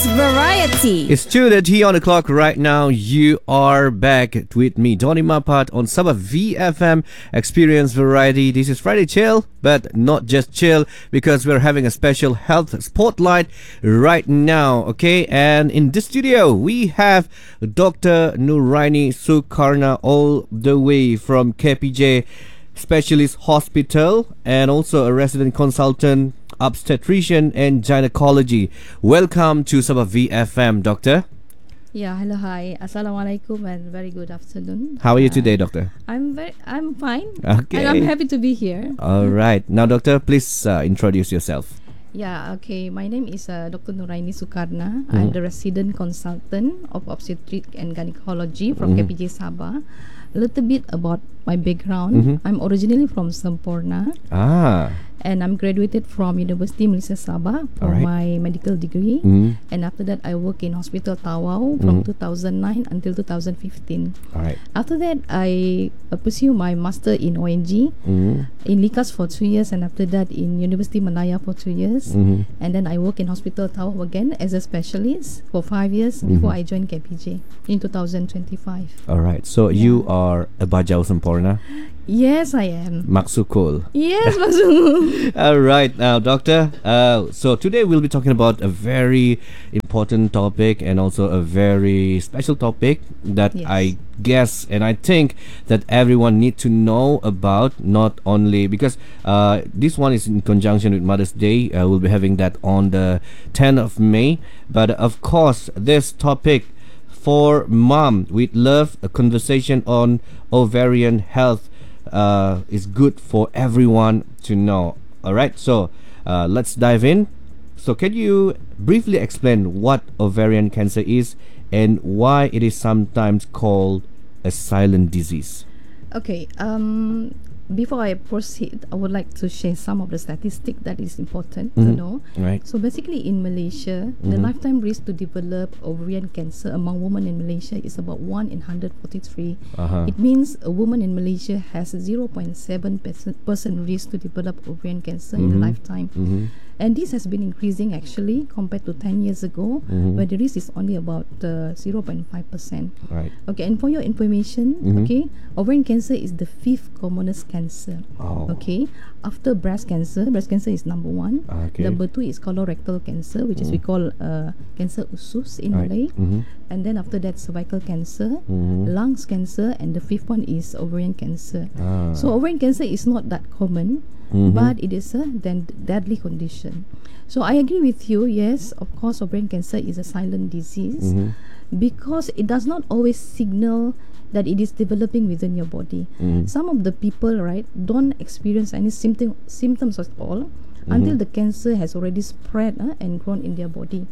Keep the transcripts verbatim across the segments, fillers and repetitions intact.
Experience Variety. It's two thirty on the clock right now. You are back with me, Donny Mapat, on Sabah V F M Experience Variety. This is Friday Chill, but not just chill, because we're having a special health spotlight right now, okay? And in the studio, we have Doctor Nuraini Sukarna, all the way from K P J Specialist Hospital, and also a resident consultant, obstetrician and gynecology. Welcome to Sabah V F M, Doctor. Yeah, hello, hi, assalamualaikum, and very good afternoon. How are you Uh, today, Doctor? I'm very, I'm fine, Okay. and I'm happy to be here. All right. Now, Doctor, please uh, introduce yourself. Yeah, okay. My name is uh, Doctor Nuraini Sukarna. I'm Mhm. the resident consultant of obstetric and gynecology from Mhm. K P J Sabah. A little bit about my background. Mhm. I'm originally from Semporna, Ah. and I'm graduated from University Malaysia Sabah for Alright. my medical degree. Mm. And after that, I work in Hospital Tawau from Mhm. two thousand nine until two thousand fifteen. All right. After that, I uh, pursue my master in O N G Mm. in Likas for two years, and after that in University Malaya for two years. Mhm. And then I work in Hospital Tawau again as a specialist for five years before Mhm. I joined K P J in two thousand twenty-five. All right. So you are a Bajau Semporna, Yes, I am. Maksukul. Yes, Maksud. All right, now, Doctor. Uh, so today we'll be talking about a very important topic, and also a very special topic that Yes. I guess and I think that everyone need to know about. Not only because uh, this one is in conjunction with Mother's Day. Uh, we'll be having that on the tenth of May. But of course, this topic for mom, we'd love a conversation on ovarian health. Uh, is good for everyone to know. All right, so uh, let's dive in. So, can you briefly explain what ovarian cancer is and why it is sometimes called a silent disease? Okay. Um. Before I proceed, I would like to share some of the statistics that is important to Mhm. know. Right. So basically, in Malaysia, the Mhm. lifetime risk to develop ovarian cancer among women in Malaysia is about one in one hundred forty-three. Uh-huh. It means a woman in Malaysia has zero point seven percent risk to develop ovarian cancer in a Mhm. lifetime. Mm-hmm. And this has been increasing actually compared to ten years ago, Mhm. where the risk is only about uh, zero point five percent. Right. Okay, and for your information, Mhm. okay, ovarian cancer is the fifth commonest cancer. Oh. Okay, after breast cancer, breast cancer is number one. Okay. Number two is colorectal cancer, which is we Mm. call uh, cancer usus in Right. Malay. Mm-hmm. And then after that, cervical cancer, Mhm. lungs cancer, and the fifth one is ovarian cancer. Ah. So ovarian cancer is not that common, Mhm. but it is a then deadly condition. So I agree with you. Yes, of course, ovarian cancer is a silent disease Mhm. because it does not always signal that it is developing within your body. Mhm. Some of the people, right, don't experience any symptom symptoms at all until Mhm. the cancer has already spread uh, and grown in their body.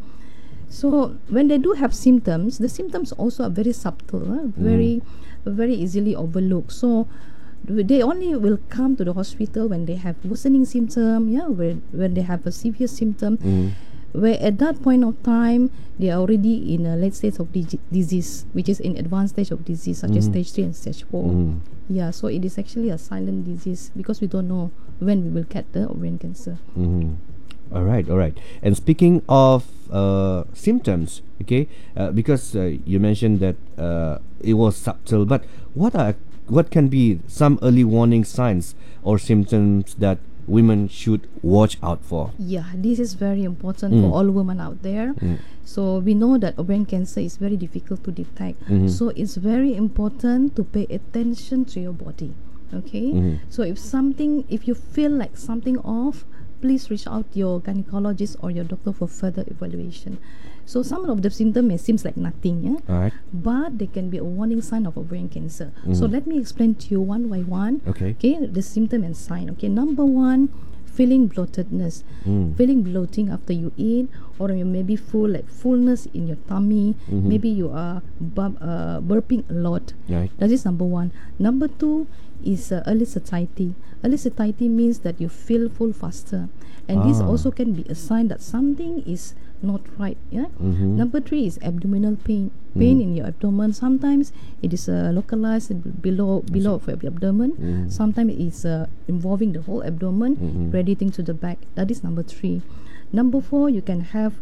So when they do have symptoms, the symptoms also are very subtle, uh, very very easily overlooked. So they only will come to the hospital when they have worsening symptom, yeah, when when they have a severe symptom, Mhm. where at that point of time they are already in a late stage of dig- disease, which is in advanced stage of disease, such as Mhm. stage three and stage four. Mhm. Yeah, so it is actually a silent disease because we don't know when we will get the ovarian cancer. Mm-hmm. All right, all right. And speaking of uh, symptoms, okay, uh, because uh, you mentioned that uh, it was subtle, but what are what can be some early warning signs or symptoms that women should watch out for? Yeah, this is very important Mm. for all women out there. Mm. So we know that ovarian cancer is very difficult to detect. Mhm. So it's very important to pay attention to your body. Okay. Mhm. So if something, if you feel like something off, please reach out to your gynecologist or your doctor for further evaluation. So some of the symptoms may seems like nothing, yeah, All right. but they can be a warning sign of ovarian cancer. So Mhm. let me explain to you one by one. Okay. Okay, the symptom and sign. Okay, number one, feeling bloatedness, Mm. feeling bloating after you eat, or you may be full, like fullness in your tummy. Mhm. Maybe you are bub- uh, burping a lot. Right. That is number one. Number two is uh, early satiety. Early satiety means that you feel full faster, and this Ah. also can be a sign that something is not right. Yeah. Mhm. Number three is abdominal pain. Pain Mhm. in your abdomen. Sometimes it is uh, localized b- below below of your abdomen. Mhm. Sometimes it's uh, involving the whole abdomen, Mhm. radiating to the back. That is number three. Number four, you can have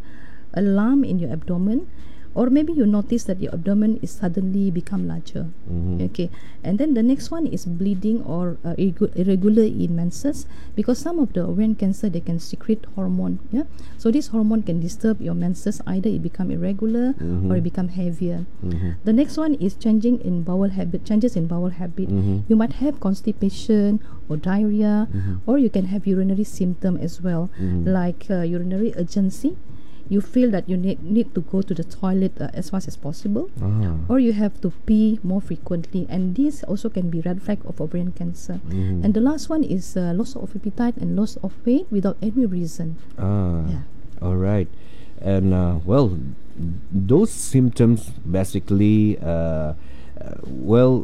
a lump in your abdomen, or maybe you notice that your abdomen is suddenly become larger. Mhm. Okay, and then the next one is bleeding or uh, irregu- irregular in menses, because some of the ovarian cancer, they can secrete hormone. Yeah, so this hormone can disturb your menses, either it become irregular Mhm. or it become heavier. Mhm. The next one is changing in bowel habit, changes in bowel habit. Mhm. You might have constipation or diarrhea, Mhm. or you can have urinary symptom as well, Mhm. like uh, urinary urgency. You feel that you need, need to go to the toilet uh, as fast as possible, Ah. or you have to pee more frequently, and this also can be red flag of ovarian cancer. Mhm. And the last one is uh, loss of appetite and loss of weight without any reason. Ah. Yeah. All right. And uh, well, those symptoms basically, uh, uh, well,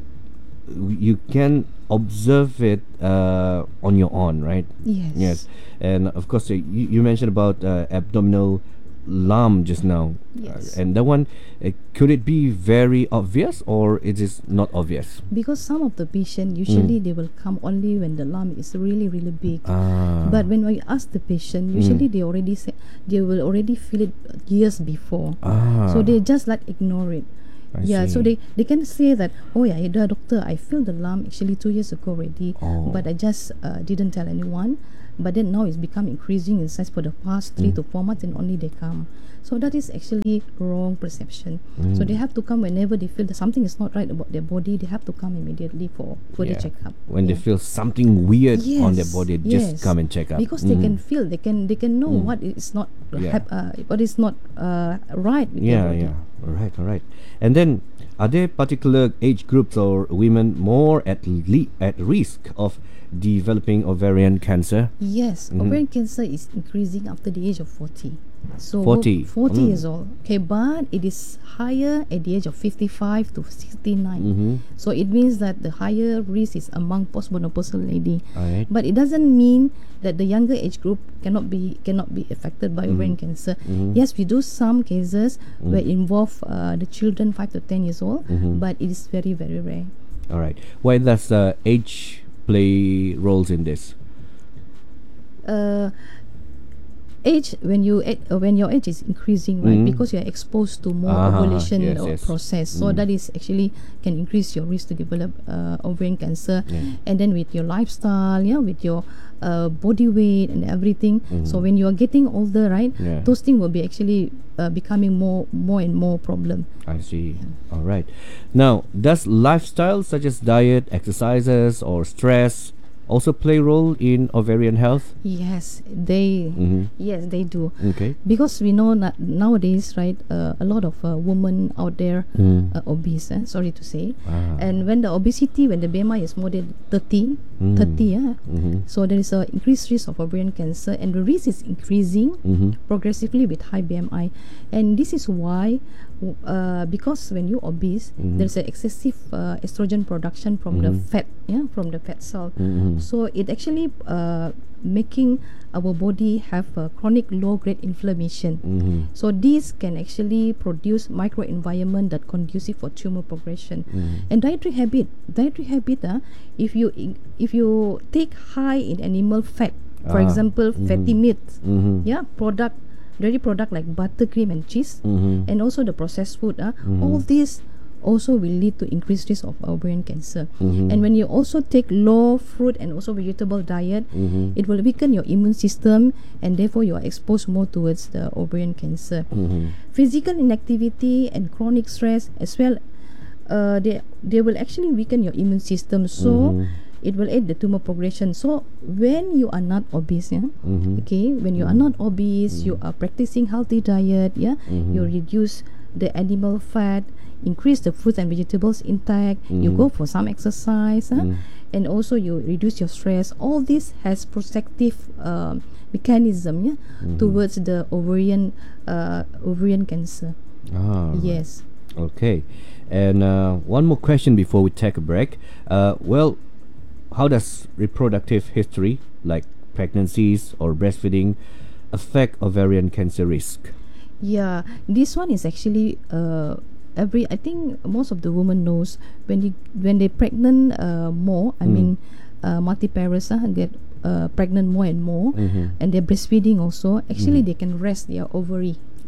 you can observe it uh, on your own, right? Yes. Yes. And of course, uh, you, you mentioned about uh, abdominal lump just now. Yes. Uh, and that one, uh, could it be very obvious or it is not obvious? Because some of the patient usually they will come only when the lump is really really big. Ah. But when we ask the patient, usually they already say they will already feel it years before. Ah. So they just like ignore it. I Yeah, so see. they, they can say that, oh yeah, the doctor, I feel the lump actually two years ago already, Oh. but I just uh, didn't tell anyone. But then now it's become increasing in size for the past three Mm. to four months, and only they come. So that is actually wrong perception. So Mm. they have to come whenever they feel that something is not right about their body. They have to come immediately for further Yeah. checkup. When they Yeah. feel something weird on their Yes, body, yes. just come and check up. Because they can Mhm. feel, they can they can know Mm. what is not Yeah. hap- uh, what is not uh, right with Yeah, their body. yeah. All right, all right. And then, are there particular age groups or women more at le- at risk of developing ovarian cancer? Yes, Mhm. ovarian cancer is increasing after the age of forty. So forty. forty Mm. years old. Okay, but it is higher at the age of fifty-five to sixty-nine. Mm-hmm. So it means that the higher risk is among postmenopausal lady. All right. But it doesn't mean that the younger age group cannot be cannot be affected by Mhm. ovarian cancer. Mhm. Yes, we do some cases Mm. where involve uh, the children five to ten years old, Mhm. but it is very very rare. All right. Why does uh, age play roles in this? Uh, age when you a- uh, when your age is increasing, right? Mhm. Because you are exposed to more Ah, ovulation yes, uh, yes. process, so Mm. that is actually can increase your risk to develop uh, ovarian cancer. Yeah. And then with your lifestyle, yeah, with your uh, body weight and everything. So Mhm. when you are getting older, right, Yeah. those things will be actually uh, becoming more more and more problem. I see. All right. Now, does lifestyle such as diet, exercises, or stress also play role in ovarian health? Yes, they Mm-hmm. yes they do. Okay. Because we know na- nowadays, right, uh, a lot of uh, women out there Mm. uh, obese, eh, sorry to say. Ah. And when the obesity, when the B M I is more than thirty, Mm. thirty, yeah, Mm-hmm. so there is a increased risk of ovarian cancer, and the risk is increasing Mm-hmm. progressively with high B M I. And this is why, w- uh, because when you obese, Mhm. there's an excessive uh, estrogen production from the Mhm. fat, yeah, from the fat cell. Mm-hmm. So it actually uh, making our body have a chronic low grade inflammation. Mm-hmm. So this can actually produce microenvironment that conducive for tumor progression. Mm-hmm. And dietary habit, dietary habit, uh, if you in- if you take high in animal fat, for Ah, example, fatty mhm. meats, Mm-hmm. yeah, product, dairy product like butter, cream, and cheese, Mm-hmm. and also the processed food, uh, Mhm. all these also will lead to increased risk of ovarian cancer. Mhm. And when you also take low fruit and also vegetable diet, Mm-hmm. it will weaken your immune system, and therefore you are exposed more towards the ovarian cancer. Mm-hmm. Physical inactivity and chronic stress as well, uh, they they will actually weaken your immune system, so Mhm. it will aid the tumor progression. So when you are not obese, yeah, Mm-hmm. okay, when you are not obese, you are practicing healthy diet, yeah, you Mhm. reduce the animal fat, increase the fruits and vegetables intake, you Mhm. go for some exercise, huh? Mm. And also you reduce your stress. All this has protective um, mechanism, yeah, Mhm. towards the ovarian uh, ovarian cancer. Ah, right. Yes. Okay. And uh, one more question before we take a break. Uh, well, how does reproductive history, like pregnancies or breastfeeding, affect ovarian cancer risk? Yeah, this one is actually uh, every. I think most of the women knows when they when they pregnant uh, more. I Mm. mean, uh, multiparous uh, get uh, pregnant more and more, Mm-hmm. and they're breastfeeding also. Actually, Mhm. they can rest their ovary.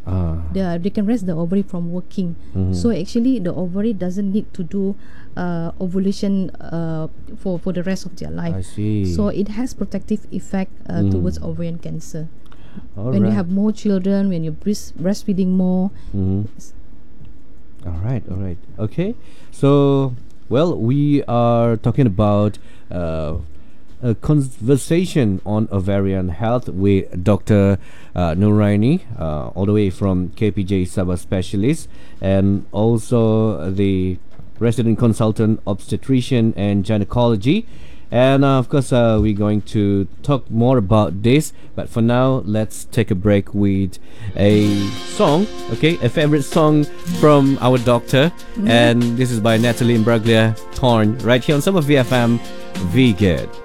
Ah. The, they can rest the ovary from working. Mhm. So actually, the ovary doesn't need to do uh, ovulation uh, for for the rest of their life. I see. So it has protective effect uh, Mm. towards ovarian cancer. All when you right. have more children, when you're breast, breastfeeding more. Mhm. All right, all right. Okay. So, well, we are talking about uh, a conversation on ovarian health with Doctor Uh, Nuraini, uh, all the way from K P J Sabah Specialist, and also the resident consultant obstetrician and gynecology. And uh, of course, uh, we're going to talk more about this. But for now, let's take a break with a song, okay? A favorite song from our doctor. And this is by Natalie Imbruglia, Torn, right here on Summer V F M. Be good.